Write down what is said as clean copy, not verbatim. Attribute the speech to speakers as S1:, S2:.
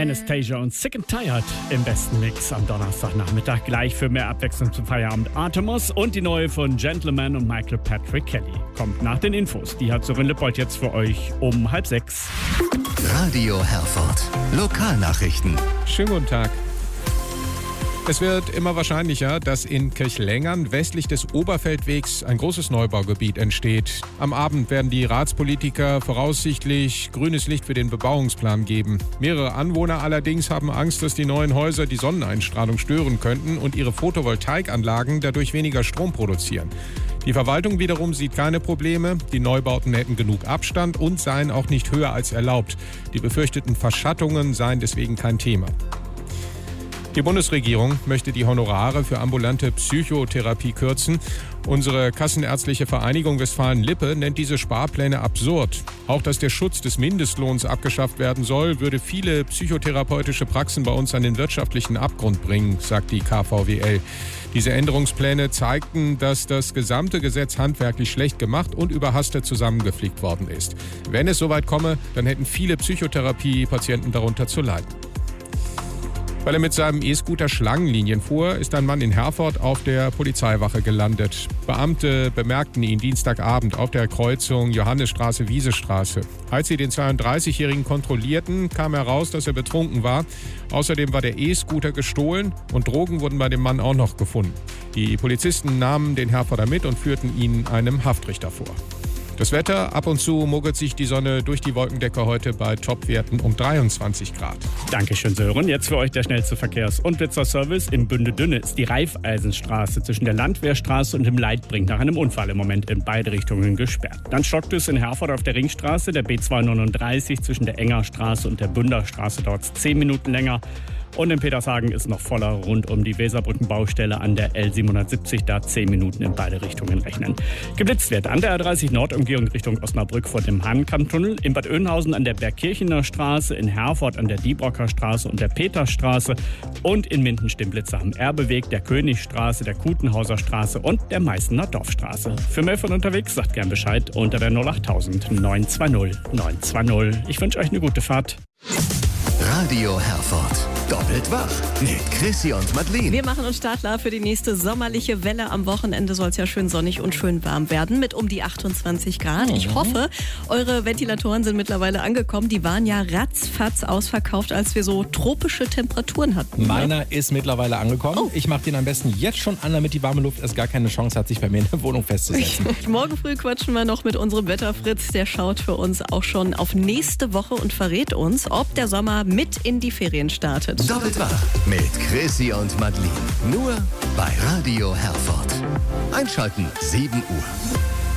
S1: Anastasia und Sick and Tired im besten Mix am Donnerstagnachmittag. Gleich für mehr Abwechslung zum Feierabend Artemis und die neue von Gentleman und Michael Patrick Kelly. Kommt nach den Infos. Die hat Sören Lippold jetzt für euch um 5:30.
S2: Radio Herford. Lokalnachrichten.
S3: Schönen guten Tag. Es wird immer wahrscheinlicher, dass in Kirchlengern westlich des Oberfeldwegs ein großes Neubaugebiet entsteht. Am Abend werden die Ratspolitiker voraussichtlich grünes Licht für den Bebauungsplan geben. Mehrere Anwohner allerdings haben Angst, dass die neuen Häuser die Sonneneinstrahlung stören könnten und ihre Photovoltaikanlagen dadurch weniger Strom produzieren. Die Verwaltung wiederum sieht keine Probleme. Die Neubauten hätten genug Abstand und seien auch nicht höher als erlaubt. Die befürchteten Verschattungen seien deswegen kein Thema. Die Bundesregierung möchte die Honorare für ambulante Psychotherapie kürzen. Unsere Kassenärztliche Vereinigung Westfalen-Lippe nennt diese Sparpläne absurd. Auch dass der Schutz des Mindestlohns abgeschafft werden soll, würde viele psychotherapeutische Praxen bei uns an den wirtschaftlichen Abgrund bringen, sagt die KVWL. Diese Änderungspläne zeigten, dass das gesamte Gesetz handwerklich schlecht gemacht und überhastet zusammengeflickt worden ist. Wenn es soweit komme, dann hätten viele Psychotherapie-Patienten darunter zu leiden. Weil er mit seinem E-Scooter Schlangenlinien fuhr, ist ein Mann in Herford auf der Polizeiwache gelandet. Beamte bemerkten ihn Dienstagabend auf der Kreuzung Johannesstraße-Wiesestraße. Als sie den 32-Jährigen kontrollierten, kam heraus, dass er betrunken war. Außerdem war der E-Scooter gestohlen und Drogen wurden bei dem Mann auch noch gefunden. Die Polizisten nahmen den Herforder mit und führten ihn einem Haftrichter vor. Das Wetter, ab und zu mogelt sich die Sonne durch die Wolkendecke heute bei Topwerten um 23 Grad.
S1: Dankeschön, Sören. Jetzt für euch der schnellste Verkehrs- und Blitzerservice. In Bünde-Dünne ist die Raiffeisenstraße zwischen der Landwehrstraße und dem Leitbrink nach einem Unfall im Moment in beide Richtungen gesperrt. Dann stockt es in Herford auf der Ringstraße, der B239 zwischen der Engerstraße und der Bünderstraße, dort 10 Minuten länger. Und in Petershagen ist noch voller rund um die Weserbrückenbaustelle an der L770, da 10 Minuten in beide Richtungen rechnen. Geblitzt wird an der A30 Nordumgehung Richtung Osnabrück vor dem Hahnkammtunnel, in Bad Oeynhausen an der Bergkirchener Straße, in Herford an der Diebrocker Straße und der Petersstraße und in Minden stehen Blitzer am Erbeweg, der Königstraße, der Kutenhauser Straße und der Meißener Dorfstraße. Für mehr von unterwegs sagt gern Bescheid unter der 08000 920 920. Ich wünsche euch eine gute Fahrt.
S2: Radio Herford. Doppelt wach mit Chrissy und Madeleine.
S4: Wir machen uns startklar für die nächste sommerliche Welle. Am Wochenende soll es ja schön sonnig und schön warm werden mit um die 28 Grad. Ich hoffe, eure Ventilatoren sind mittlerweile angekommen. Die waren ja ratzfatz ausverkauft, als wir so tropische Temperaturen hatten.
S5: Meiner ist mittlerweile angekommen. Oh. Ich mache den am besten jetzt schon an, damit die warme Luft erst gar keine Chance hat, sich bei mir in der Wohnung festzusetzen.
S4: Morgen früh quatschen wir noch mit unserem Wetterfritz. Der schaut für uns auch schon auf nächste Woche und verrät uns, ob der Sommer mit in die Ferien startet.
S2: Doppelt wach mit Chrissy und Madeleine. Nur bei Radio Herford. Einschalten 7 Uhr.